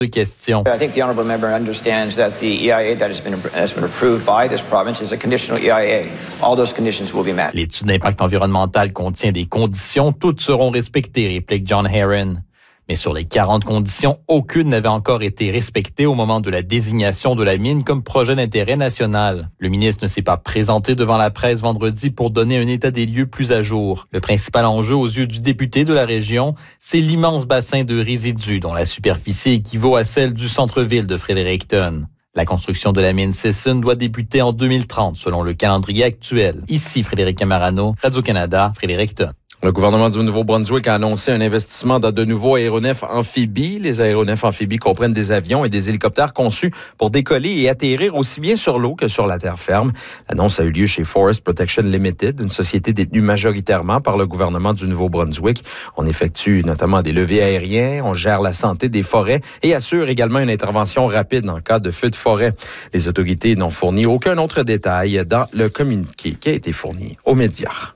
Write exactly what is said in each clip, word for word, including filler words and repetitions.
de questions. I think the honourable member understands that the E I A that has been, has been approved by this province is a conditional E I A. All those conditions will be met. L'étude d'impact environnemental contient des conditions, toutes seront respectées, réplique John Herron. Mais sur les quarante conditions, aucune n'avait encore été respectée au moment de la désignation de la mine comme projet d'intérêt national. Le ministre ne s'est pas présenté devant la presse vendredi pour donner un état des lieux plus à jour. Le principal enjeu aux yeux du député de la région, c'est l'immense bassin de résidus dont la superficie équivaut à celle du centre-ville de Fredericton. La construction de la mine Sisson doit débuter en deux mille trente selon le calendrier actuel. Ici Frédéric Camarano, Radio-Canada, Fredericton. Le gouvernement du Nouveau-Brunswick a annoncé un investissement dans de nouveaux aéronefs amphibies. Les aéronefs amphibies comprennent des avions et des hélicoptères conçus pour décoller et atterrir aussi bien sur l'eau que sur la terre ferme. L'annonce a eu lieu chez Forest Protection Limited, une société détenue majoritairement par le gouvernement du Nouveau-Brunswick. On effectue notamment des levées aériens, on gère la santé des forêts et assure également une intervention rapide en cas de feu de forêt. Les autorités n'ont fourni aucun autre détail dans le communiqué qui a été fourni aux médias.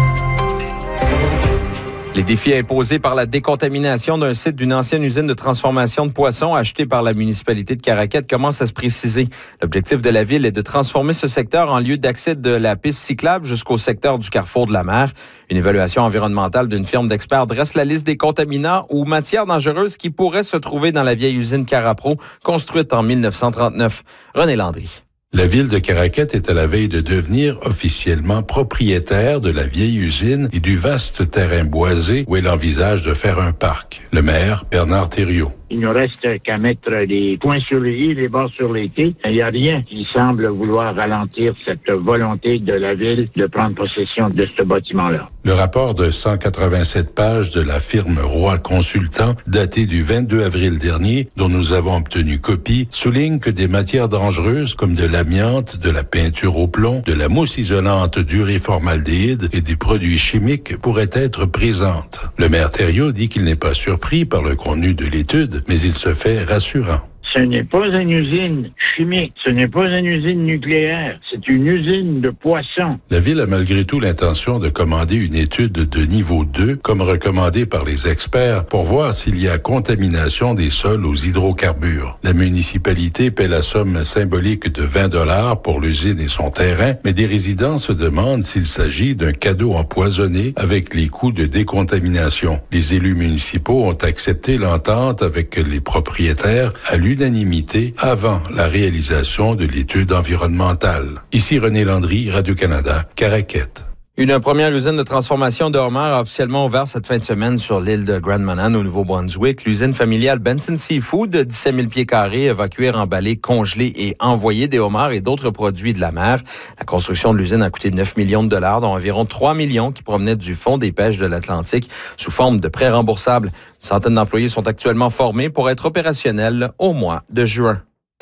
Les défis imposés par la décontamination d'un site d'une ancienne usine de transformation de poissons achetée par la municipalité de Caraquette commencent à se préciser. L'objectif de la ville est de transformer ce secteur en lieu d'accès de la piste cyclable jusqu'au secteur du carrefour de la mer. Une évaluation environnementale d'une firme d'experts dresse la liste des contaminants ou matières dangereuses qui pourraient se trouver dans la vieille usine Carapro, construite en dix-neuf cent trente-neuf. René Landry. La ville de Caraquette est à la veille de devenir officiellement propriétaire de la vieille usine et du vaste terrain boisé où elle envisage de faire un parc. Le maire, Bernard Thériault. Il ne reste qu'à mettre les points sur les i, les bords sur les t. Il n'y a rien qui semble vouloir ralentir cette volonté de la ville de prendre possession de ce bâtiment-là. Le rapport de cent quatre-vingt-sept pages de la firme Roy Consultant, daté du vingt-deux avril dernier, dont nous avons obtenu copie, souligne que des matières dangereuses comme de l'amiante, de la peinture au plomb, de la mousse isolante d'uréformaldéhyde et des produits chimiques pourraient être présentes. Le maire Thériault dit qu'il n'est pas surpris par le contenu de l'étude, mais il se fait rassurant. Ce n'est pas une usine chimique, ce n'est pas une usine nucléaire, c'est une usine de poissons. La ville a malgré tout l'intention de commander une étude de niveau deux, comme recommandé par les experts, pour voir s'il y a contamination des sols aux hydrocarbures. La municipalité paie la somme symbolique de vingt dollars pour l'usine et son terrain, mais des résidents se demandent s'il s'agit d'un cadeau empoisonné avec les coûts de décontamination. Les élus municipaux ont accepté l'entente avec les propriétaires à l'unanimité avant la réalisation de l'étude environnementale. Ici René Landry, Radio-Canada, Caraquette. Une première usine de transformation de homards a officiellement ouvert cette fin de semaine sur l'île de Grand Manan au Nouveau-Brunswick. L'usine familiale Benson Seafood, de dix-sept mille pieds carrés, va cuire, emballer, congeler et envoyer des homards et d'autres produits de la mer. La construction de l'usine a coûté neuf millions de dollars, dont environ trois millions qui provenaient du Fonds des pêches de l'Atlantique sous forme de prêts remboursables. Une centaine d'employés sont actuellement formés pour être opérationnels au mois de juin.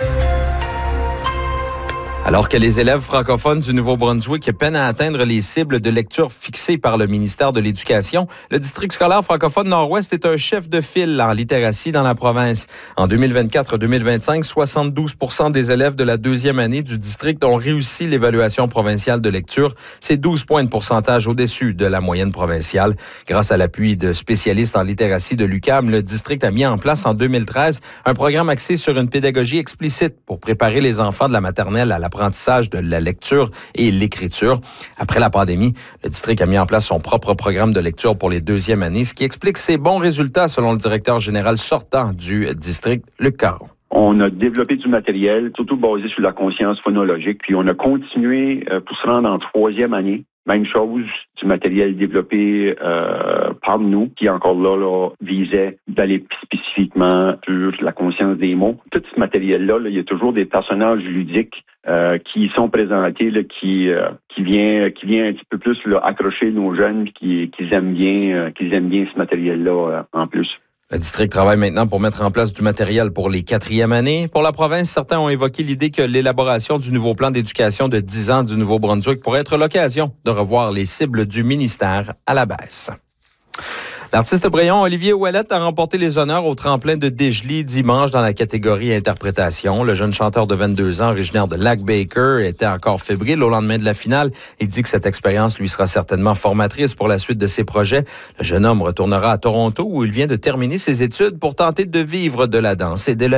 Alors que les élèves francophones du Nouveau-Brunswick peinent à atteindre les cibles de lecture fixées par le ministère de l'Éducation, le district scolaire francophone Nord-Ouest est un chef de file en littératie dans la province. En deux mille vingt-quatre deux mille vingt-cinq, soixante-douze pour cent des élèves de la deuxième année du district ont réussi l'évaluation provinciale de lecture. C'est douze points de pourcentage au-dessus de la moyenne provinciale. Grâce à l'appui de spécialistes en littératie de l'U Q A M, le district a mis en place en deux mille treize un programme axé sur une pédagogie explicite pour préparer les enfants de la maternelle à la apprentissage de la lecture et l'écriture. Après la pandémie, le district a mis en place son propre programme de lecture pour les deuxièmes années, ce qui explique ses bons résultats selon le directeur général sortant du district, Luc Caron. On a développé du matériel, surtout basé sur la conscience phonologique, puis on a continué euh, pour se rendre en troisième année. Même chose, du matériel développé euh, par nous, qui encore là, là visait d'aller spécifiquement sur la conscience des mots. Tout ce matériel-là, là, il y a toujours des personnages ludiques euh, qui sont présentés, là, qui euh, qui vient qui vient un petit peu plus là, accrocher nos jeunes, qui qu'ils aiment bien euh, qu'ils aiment bien ce matériel-là euh, en plus. Le district travaille maintenant pour mettre en place du matériel pour les quatrièmes années. Pour la province, certains ont évoqué l'idée que l'élaboration du nouveau plan d'éducation de dix ans du Nouveau-Brunswick pourrait être l'occasion de revoir les cibles du ministère à la baisse. L'artiste bréon Olivier Ouellette a remporté les honneurs au tremplin de Dégeley dimanche dans la catégorie interprétation. Le jeune chanteur de vingt-deux ans, originaire de Lac-Baker, était encore fébrile au lendemain de la finale. Il dit que cette expérience lui sera certainement formatrice pour la suite de ses projets. Le jeune homme retournera à Toronto où il vient de terminer ses études pour tenter de vivre de la danse et de la